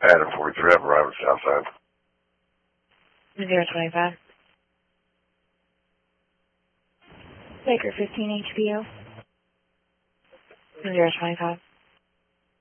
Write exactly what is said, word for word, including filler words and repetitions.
Adam forty-three, I'm arriving Southside. Zero twenty-five. Baker fifteen H P O. Zero twenty-five.